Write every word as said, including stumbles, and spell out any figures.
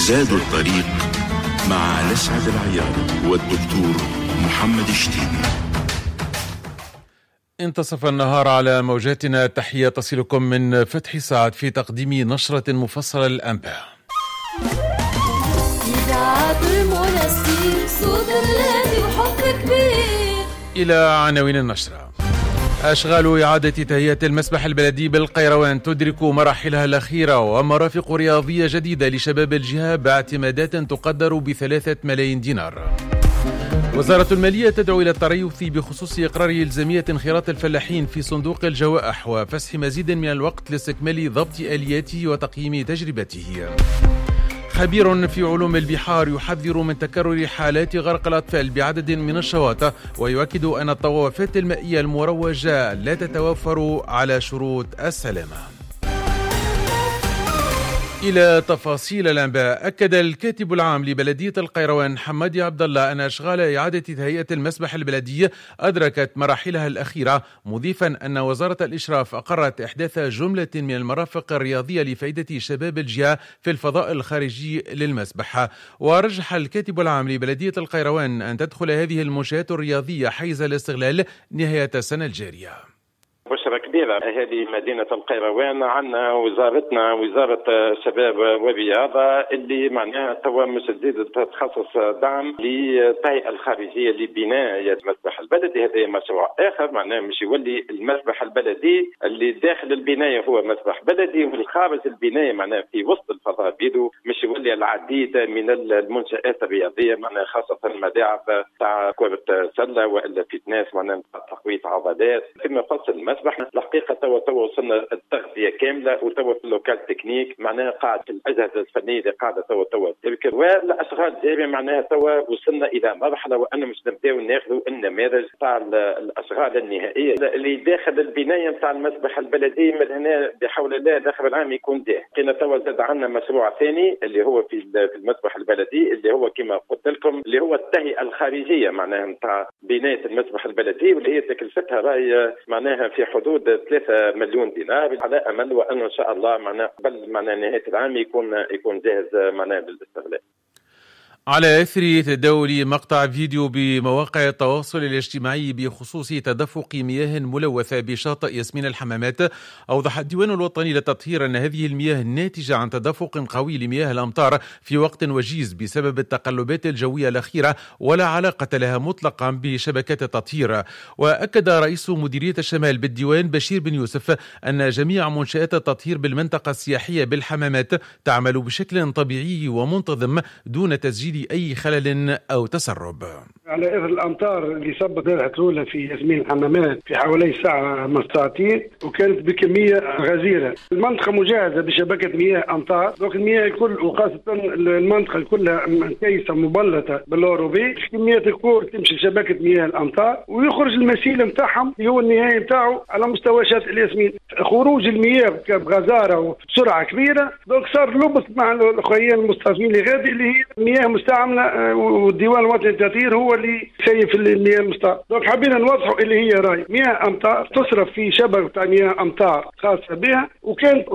زاد الطريق مع لسعد العيار والدكتور محمد الشتيمي. انتصف النهار على موجاتنا. تحية تصلكم من فتح سعد في تقديم نشرة مفصلة للأنباء. إلى عناوين النشرة. أشغال إعادة تهيئة المسبح البلدي بالقيروان تدرك مراحلها الأخيرة، ومرافق رياضية جديدة لشباب الجهة باعتمادات تقدر بثلاثة ملايين دينار. وزارة المالية تدعو إلى التريث بخصوص إقرار إلزامية انخراط الفلاحين في صندوق الجوائح وفسح مزيد من الوقت لاستكمال ضبط آلياته وتقييم تجربته. خبير في علوم البحار يحذر من تكرر حالات غرق الأطفال بعدد من الشواطئ، ويؤكد أن الطوافات المائية المروجة لا تتوفر على شروط السلامة. إلى تفاصيل الأنباء. أكد الكاتب العام لبلدية القيروان حمادي عبد الله أن أشغال إعادة تهيئة المسبح البلدي أدركت مراحلها الأخيرة، مضيفا أن وزارة الإشراف أقرت إحداث جملة من المرافق الرياضية لفائدة شباب الجهة في الفضاء الخارجي للمسبح. ورجح الكاتب العام لبلدية القيروان أن تدخل هذه المنشآت الرياضية حيز الاستغلال نهاية السنة الجارية. بشرة كبيرة هذه مدينة القيروان. عندنا وزارتنا وزارة الشباب والرياضة اللي معناها توا مسددة تخصص دعم للتهيئة الخارجية لبناء المسبح البلدي. هذا مشروع آخر معناها مش يولي المسبح البلدي اللي داخل البناية هو مسبح بلدي، والخارج البناية معناها في وسط الفضاء بيدو مش يولي العديد من المنشآت الرياضية معناها خاصة الملاعب تاع كرة سلة وإلا فتناس معناها تقوية عضلات. فيما يخص المسبح الحقيقه توا توا وصلنا التغذيه كامله، وتوا في اللوكال تكنيك معناها قاعده الاجهزه الفنيه اللي قاعده توا توا تذكر، والاشغال جاريه معناها توا وصلنا الى مرحله وان مش نبداو ناخذوا النماذج تاع الاشغال النهائيه اللي داخل البنايه تاع المسبح البلدي من هنا بحول الله داخل العام يكون جاهز. كنا توا زاد عندنا مشروع ثاني اللي هو في في المسبح البلدي اللي هو كما قلت لكم اللي هو التهيئه الخارجيه معناها تاع بنايه المسبح البلدي، واللي هي تكلفتها راهي معناها في حدود ثلاثة مليون دينار، على امل وانه ان شاء الله معناه قبل معناه نهايه العام يكون يكون جاهز معناه للاستغلال. على اثر تداول مقطع فيديو بمواقع التواصل الاجتماعي بخصوص تدفق مياه ملوثه بشاطئ ياسمين الحمامات، اوضح الديوان الوطني للتطهير ان هذه المياه ناتجه عن تدفق قوي لمياه الامطار في وقت وجيز بسبب التقلبات الجويه الاخيره، ولا علاقه لها مطلقا بشبكات التطهير. واكد رئيس مديريه الشمال بالديوان بشير بن يوسف ان جميع منشآت التطهير بالمنطقه السياحيه بالحمامات تعمل بشكل طبيعي ومنتظم دون تسجيل أي خلل أو تسرب. على إثر الأمطار اللي صبت الحلولة في ياسمين الحمامات في حوالي ساعة من ساعتين، وكانت بكمية غزيرة. المنطقة مجهزة بشبكة مياه أمطار، دوك المياه الكل وخاصة المنطقة كلها مكيسة مبلطة بالأوروبي، كمية الكور تمشي شبكة مياه الأمطار ويخرج المسيل متاعهم اللي هو النهائي متاعه على مستوى شاطئ الياسمين. خروج المياه بغزارة وبسرعة كبيرة، دوك صار لبس مع الأخوين المستضيفين اللي غادي اللي هي مياه مستعملة، والديوان الوطني للتطهير هو اللي سيف المياه المستعملة. دوك حبينا نوضحوا اللي هي راي مياه أمطار تصرف في شبكة مياه أمطار خاصة بها، وكانت